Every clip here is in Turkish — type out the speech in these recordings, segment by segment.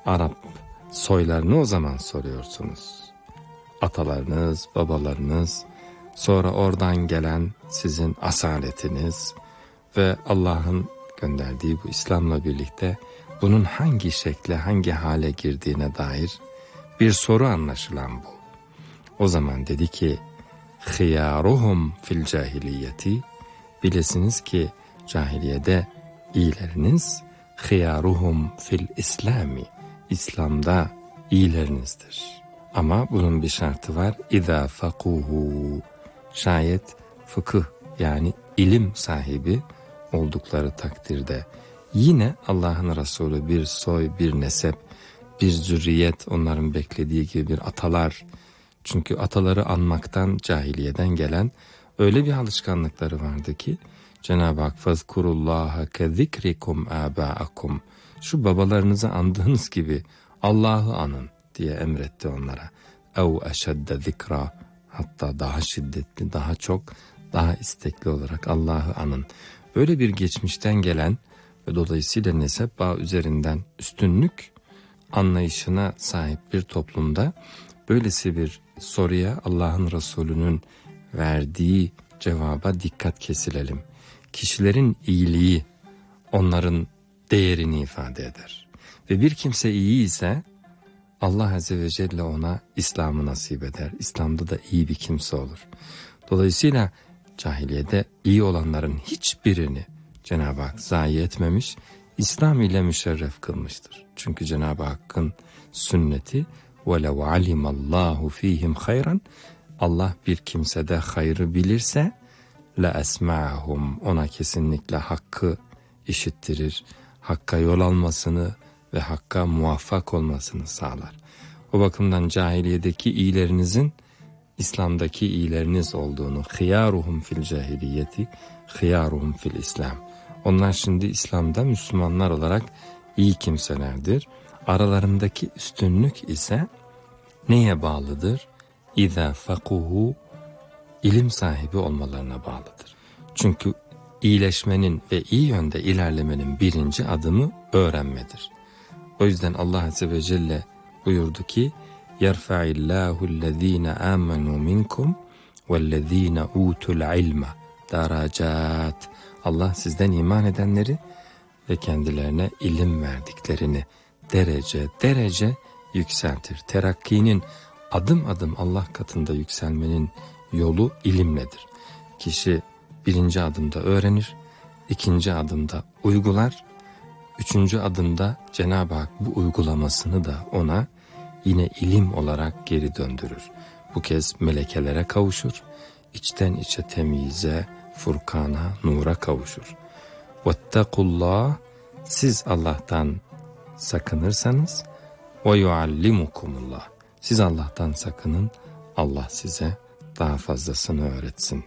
Arap soylarını o zaman soruyorsunuz. Atalarınız, babalarınız, sonra oradan gelen sizin asaletiniz ve Allah'ın gönderdiği bu İslam'la birlikte bunun hangi şekle, hangi hale girdiğine dair bir soru anlaşılan bu. O zaman dedi ki, خِيَارُهُمْ fil cahiliyeti, bilesiniz ki cahiliyede iyileriniz, خِيَارُهُمْ fil İslami, İslam'da iyilerinizdir. Ama bunun bir şartı var. اِذَا فَقُوهُ, şayet fıkıh yani ilim sahibi oldukları takdirde. Yine Allah'ın Resulü bir soy, bir nesep, bir zürriyet, onların beklediği gibi bir atalar. Çünkü ataları anmaktan cahiliyeden gelen öyle bir alışkanlıkları vardı ki Cenab-ı Hak فَذْكُرُ كَذِكْرِكُمْ آبَاءَكُمْ, şu babalarınızı andığınız gibi Allah'ı anın diye emretti onlara. اَوْ اَشَدَّ ذِكْرًا, hatta daha şiddetli, daha çok, daha istekli olarak Allah'ı anın. Böyle bir geçmişten gelen ve dolayısıyla nesep bağı üzerinden üstünlük anlayışına sahip bir toplumda böylesi bir soruya Allah'ın Resulü'nün verdiği cevaba dikkat kesilelim. Kişilerin iyiliği onların değerini ifade eder. Ve bir kimse iyi ise Allah Azze ve Celle ona İslam'ı nasip eder. İslam'da da iyi bir kimse olur. Dolayısıyla cahiliyede iyi olanların hiçbirini Cenab-ı Hak zayi etmemiş, İslam ile müşerref kılmıştır. Çünkü Cenab-ı Hakk'ın sünneti وَلَوْ عَلِمَ اللّٰهُ ف۪يهِمْ خَيْرًا, Allah bir kimsede hayrı bilirse لَاَسْمَعَهُمْ, ona kesinlikle hakkı işittirir, hakka yol almasını ve hakka muvaffak olmasını sağlar. O bakımdan cahiliyedeki iyilerinizin İslam'daki iyileriniz olduğunu, خِيَارُهُمْ fil cahiliyeti, خِيَارُهُمْ fil İslam. Onlar şimdi İslam'da Müslümanlar olarak iyi kimselerdir. Aralarındaki üstünlük ise neye bağlıdır? اِذَا فَقُهُ, ilim sahibi olmalarına bağlıdır. Çünkü iyileşmenin ve iyi yönde ilerlemenin birinci adımı öğrenmedir. O yüzden Allah Azze ve Celle buyurdu ki, يَرْفَعِ اللّٰهُ الَّذ۪ينَ آمَنُوا مِنْكُمْ وَالَّذ۪ينَ اُوتُوا الْعِلْمَ دَرَجَاتٍ, Allah sizden iman edenleri ve kendilerine ilim verdiklerini derece derece yükseltir. Terakkinin, adım adım Allah katında yükselmenin yolu ilimledir. Kişi birinci adımda öğrenir, ikinci adımda uygular, üçüncü adımda Cenab-ı Hak bu uygulamasını da ona yine ilim olarak geri döndürür. Bu kez melekelere kavuşur, içten içe temyize, furkana, nura kavuşur. وَاتَّقُوا, siz Allah'tan sakınırsanız, وَيُعَلِّمُكُمُ اللّٰهِ, siz Allah'tan sakının, Allah size daha fazlasını öğretsin.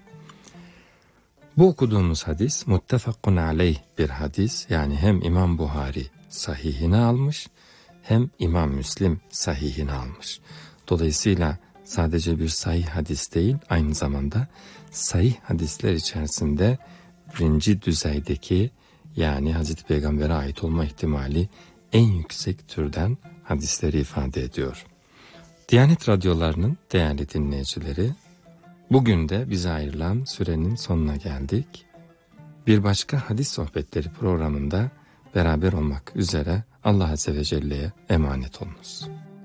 Bu okuduğumuz hadis muttefakun aleyh bir hadis, yani hem İmam Buhari sahihine almış, hem İmam Müslim sahihine almış. Dolayısıyla sadece bir sahih hadis değil, aynı zamanda sahih hadisler içerisinde birinci düzeydeki, yani Hazreti Peygamber'e ait olma ihtimali en yüksek türden hadisleri ifade ediyor. Diyanet radyolarının değerli dinleyicileri, bugün de bize ayrılan sürenin sonuna geldik. Bir başka hadis sohbetleri programında beraber olmak üzere Allah Azze ve Celle'ye emanet olunuz.